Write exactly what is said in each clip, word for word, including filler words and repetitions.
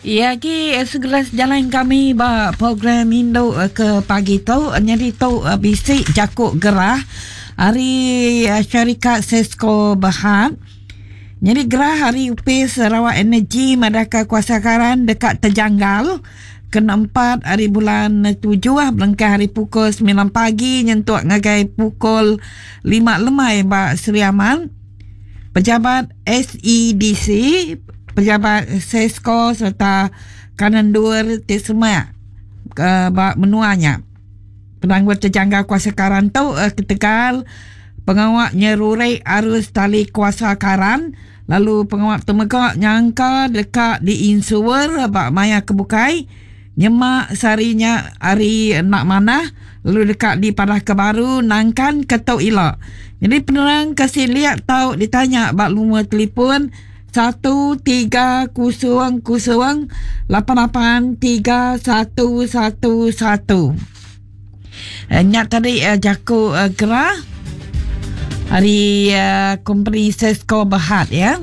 Ya, ki segera jalan kami ba program Indo uh, ke pagi tu nyari tu uh, bisik jakuk gerah hari uh, syarikat Sesko Berhad. Jadi gerah hari upis Sarawak Energy Madaka Kuasa Karan dekat terjanggal keempat hari bulan tujuh ah belengkah hari pukul sembilan pagi nyentuh ngagai pukul lima lemai ba Seri Aman. Pejabat S E D C, pejabat Sesko serta kanan dua semua uh, bak menuanya. Penangguh terjanggal kuasa karan tu uh, ketekal pengawak nyerurai arus tali kuasa karan, lalu pengawak temegak nyangka dekat di insuwer bak maya kebukai nyemak sarinya hari nak mana, lalu dekat di Padah Kebaru nangkan ketuk ilak. Jadi penerang kasih lihat tahu ditanya bak lumur telefon satu tiga kosong kosong lapan lapan tiga satu satu satu. Uh, nyak tadi uh, jaku uh, gerah hari uh, company Sesko Berhad ya.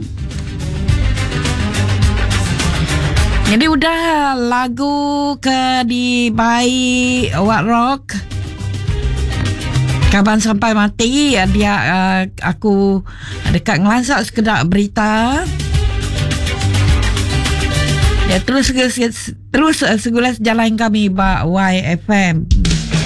Jadi udah lagu ke di Bayi What Rock Kaban Sampai Mati dia uh, aku dekat ngelansak sekedar berita. Ya terus terus uh, segulas jalan kami ba Y F M.